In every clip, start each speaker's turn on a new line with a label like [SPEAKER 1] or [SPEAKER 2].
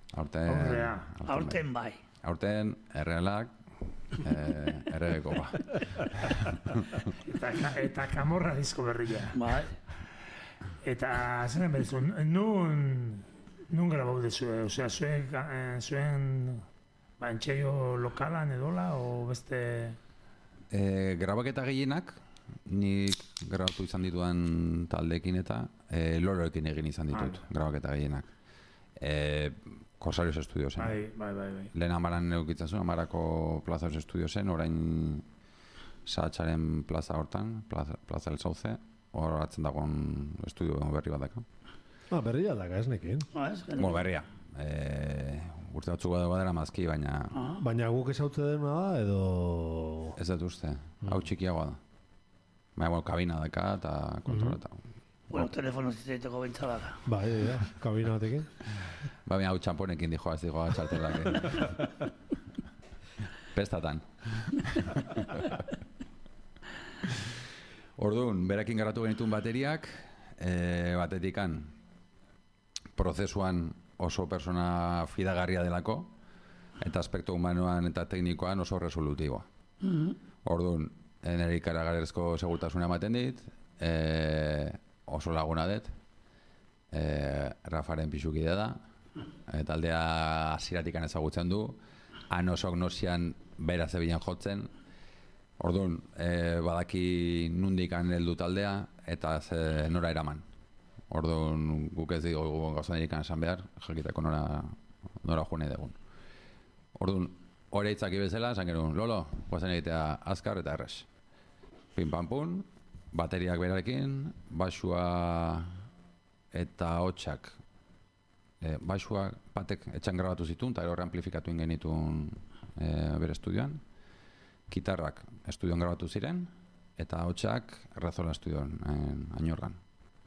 [SPEAKER 1] Aurten bai.
[SPEAKER 2] Aurten errealak, erregeko ba.
[SPEAKER 3] Eta kamorra disko berria.
[SPEAKER 1] Bai.
[SPEAKER 3] Eta zeren behar nun grabau dezue? Osea, zuen entxeio lokalan edola, o beste...
[SPEAKER 2] Grabaketa gehienak, nik grabatu izan dituan taldeekin eta loroekin egin izan ditut, grabaketa gehienak. Corsarios Estudiosen.
[SPEAKER 3] Bai.
[SPEAKER 2] Lehen Amaran eukitzen zuen, Amarako Plaza Estudiosen, orain Sahatxaren plaza hortan, Plaza del Sauce, hor atzen dagoen estudio berri bat daka.
[SPEAKER 4] Berria daka, ez nekin.
[SPEAKER 2] Berria. Urte batzuk badera mazki, baina...
[SPEAKER 4] Baina guk esautze dena da, edo...
[SPEAKER 2] Ez dut uste, hau txikiagoa da. Baina, kabina daka eta kontroleta.
[SPEAKER 1] Telefono zitzaiteko bentsa da.
[SPEAKER 4] Bai, kabina batekin.
[SPEAKER 2] Baina, hau txamponekin dijoa, ez dijoa txartelak. Pestatan. Orduan, berakin garatu genituen bateriak, batetikan prozesuan oso persona fidagarria delako, eta aspektu humanoan eta teknikoan oso resolutiboa. Orduan, nire ikaragarrezko segurtasuna ematen dit, oso laguna dut, Rafaren pixukidea da, eta aldea hasiratik ezagutzen du, han osok nosian bera zebilen jotzen, orduan, badaki nundik heldu taldea, eta nora eraman. Orduan, guk ez dugu gauzan erikan esan behar, jakiteko nora june dugun. Orduan, hori hitzaki bezala, esan genuen, Lolo, guazen egitea azkar eta errez. Pin pam pun, bateriak berarekin, basua eta hotxak. Basua batek etxan grabatu zituen, eta horre amplifikatu ingenituen bere estudioan. Kitarrak estudioan grabatu ziren, eta hotxak Rezola estudioan, Añorgan.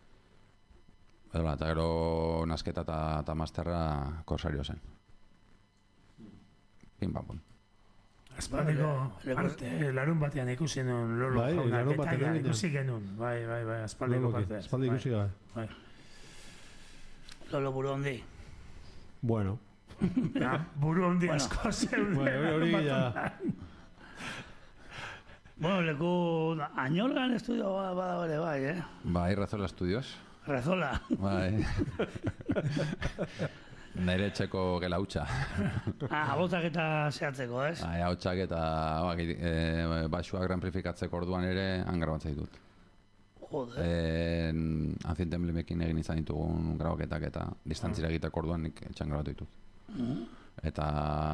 [SPEAKER 2] Eta gero nasketa eta masterra Corsario zen. Pin pam pun.
[SPEAKER 3] Aspaldiko larun batean ikusi nuen Lolo jaunak eta ikusi genuen. Bai, aspaldiko parte.
[SPEAKER 4] Aspaldi ikusi gai.
[SPEAKER 1] Lolo buru hondi.
[SPEAKER 4] Bueno.
[SPEAKER 3] Buru hondi asko zeuden.
[SPEAKER 4] Hori ya...
[SPEAKER 1] Bueno, leku Añorgan estudio bada bere bai,
[SPEAKER 2] Bai, Rezola Estudios.
[SPEAKER 1] Rezola.
[SPEAKER 2] Bai. Nire etxeko gela hutsa.
[SPEAKER 1] Abotak eta zehatzeko, ez?
[SPEAKER 2] Bai, hotxak eta basuak amplifikatzeko orduan ere han grabatzen ditut.
[SPEAKER 1] Joder.
[SPEAKER 2] Ancient Emblemekin egin izan ditugun grabaketak eta distantzira egiteko orduan nik etxan grabatu ditut. Eta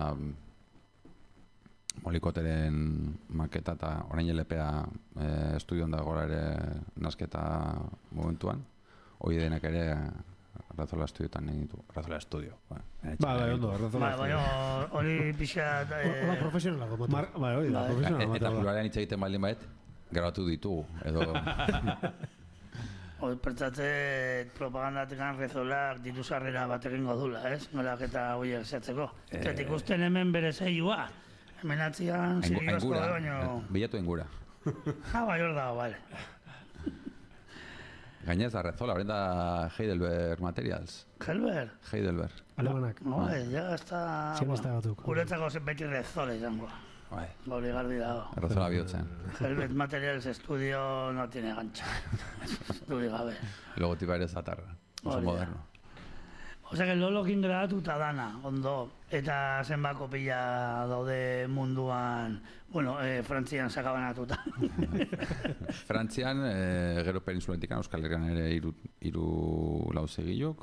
[SPEAKER 2] Molikoteren maketa eta orain LPA estudioan dagoela ere nasketa momentuan. Hoi denak ere Rezola Estudioetan egin ditu. Rezola Estudio.
[SPEAKER 4] Bai, ondo, Rezola Estudio.
[SPEAKER 1] Hori pixat...
[SPEAKER 4] Hora profesionalako matu. Bai, hori da, profesionalako matu.
[SPEAKER 2] Eta pluralean hitz egiten baldin baet, grabatu ditugu, edo...
[SPEAKER 1] Hori pertsatze propagandatik Rezolak ditu sarrera bat egingo dula, ez? Nolak eta horiek zehatzeko. Zet ikusten hemen bere zeioa. Hemen atzian zirigozko da baino...
[SPEAKER 2] Bilatu engura.
[SPEAKER 1] Bai, hor dago, bale.
[SPEAKER 2] Gainez da Rezola, horren da Heidelberg Materials. Heidelberg.
[SPEAKER 4] Alemanak.
[SPEAKER 1] Ya está... Guretzako beti Rezola izango. Obligardi dago.
[SPEAKER 2] Rezola bihotzen.
[SPEAKER 1] Heidelberg Materials Estudio no tiene gancha. Duri gabe.
[SPEAKER 2] Logotipa ere zatarra. Oso moderno.
[SPEAKER 1] Osea que Lolokin grabatuta dana, ondo. Eta zenbako pila daude munduan, bueno, Frantzian sakabanatuta.
[SPEAKER 2] Frantzian, gero peninsuletik Euskal Herrian ere hiru lauzegilok.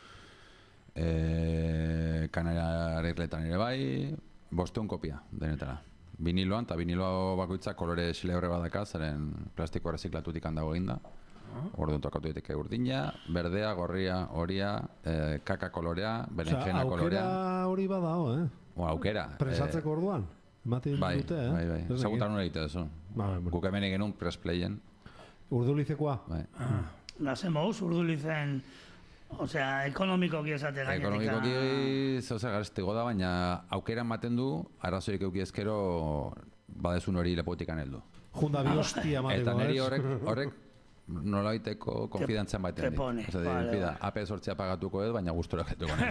[SPEAKER 2] Kanariar Irletan ere bai, 500 kopia denetara. Viniloan, eta viniloa bakoitza kolore xilebre badaka, zeren plastiko erreziklatutik handago eginda. Orduan tokatu diteke urdina, berdea, gorria, horia, kaka kolorea, berenjena kolorea.
[SPEAKER 4] Aukera hori badao,
[SPEAKER 2] Aukera.
[SPEAKER 4] Presatzeko orduan? Ematen dute,
[SPEAKER 2] Bai. Zagutan hori egite duzu. Guk hemen egin pressplayen.
[SPEAKER 4] Urdulizekoa?
[SPEAKER 2] Bai.
[SPEAKER 1] Nazen mauz, urdulizen, osea, ekonomikoki esate gainetik.
[SPEAKER 2] Ekonomikoki, zauza garestigo da, baina aukera ematen du, arrazorik euki ezkero, badezun hori lepotikan heldu.
[SPEAKER 4] Junda bi hostia mateko,
[SPEAKER 2] eta niri horrek nolaiteko konfidantzian batean dit.
[SPEAKER 1] Te pone.
[SPEAKER 2] AP sortzea pagatuko edo, baina gustora getuko.